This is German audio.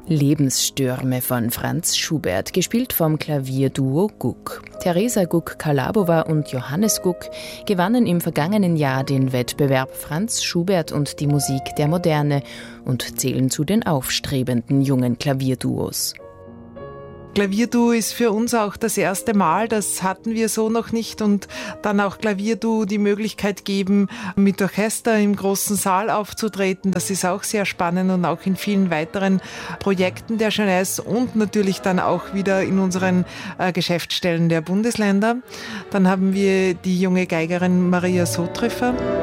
Lebensstürme von Franz Schubert, gespielt vom Klavierduo Guk. Teresa Guk-Kalabova und Johannes Guk gewannen im vergangenen Jahr den Wettbewerb Franz Schubert und die Musik der Moderne und zählen zu den aufstrebenden jungen Klavierduos. Klavierduo ist für uns auch das erste Mal, das hatten wir so noch nicht, und dann auch Klavierduo die Möglichkeit geben, mit Orchester im großen Saal aufzutreten. Das ist auch sehr spannend und auch in vielen weiteren Projekten der Jeunesse und natürlich dann auch wieder in unseren Geschäftsstellen der Bundesländer. Dann haben wir die junge Geigerin Maria Sotreffer.